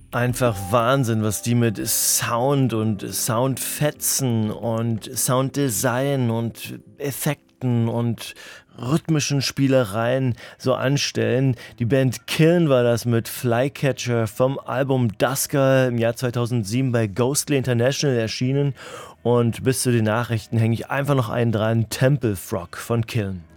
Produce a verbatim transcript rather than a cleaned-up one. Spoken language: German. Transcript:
Einfach Wahnsinn, was die mit Sound und Soundfetzen und Sounddesign und Effekten und rhythmischen Spielereien so anstellen. Die Band Kiln war das mit Flycatcher vom Album Dusker im Jahr zweitausendsieben bei Ghostly International erschienen. Und bis zu den Nachrichten hänge ich einfach noch einen dran: Temple Frog von Kiln.